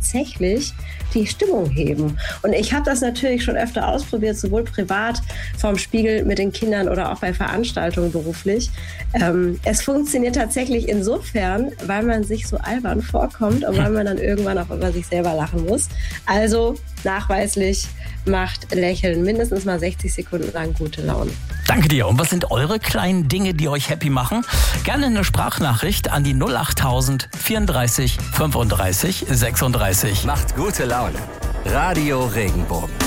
tatsächlich die Stimmung heben. Und ich habe das natürlich schon öfter ausprobiert, sowohl privat vorm Spiegel mit den Kindern oder auch bei Veranstaltungen beruflich. Es funktioniert tatsächlich insofern, weil man sich so albern vorkommt und weil man dann irgendwann auch über sich selber lachen muss. Also nachweislich macht Lächeln mindestens mal 60 Sekunden lang gute Laune. Danke dir. Und was sind eure kleinen Dinge, die euch happy machen? Gerne eine Sprachnachricht an die 08000 34 35 36. Macht gute Laune. Radio Regenbogen.